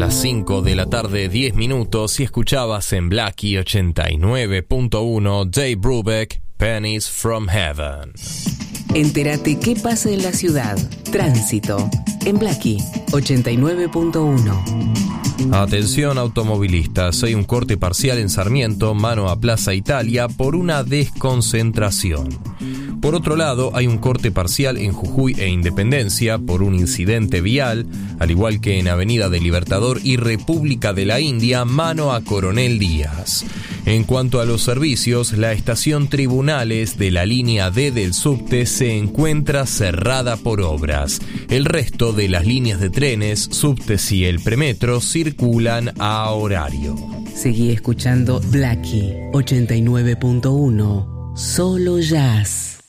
las 5 de la tarde, 10 minutos, y escuchabas en Blackie 89.1 Dave Brubeck, Pennies from Heaven. Entérate qué pasa en la ciudad. Tránsito en Blackie 89.1. Atención automovilistas, hay un corte parcial en Sarmiento, mano a Plaza Italia, por una desconcentración. Por otro lado, hay un corte parcial en Jujuy e Independencia por un incidente vial, al igual que en Avenida del Libertador y República de la India, mano a Coronel Díaz. En cuanto a los servicios, la estación Tribunales de la línea D del subte se encuentra cerrada por obras. El resto de las líneas de trenes, subtes y el premetro circulan a horario. Seguí escuchando Blackie 89.1, solo jazz.